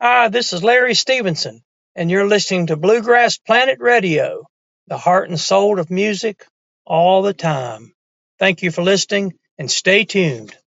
This is Larry Stevenson, and you're listening to Bluegrass Planet Radio, the heart and soul of music all the time. Thank you for listening, and stay tuned.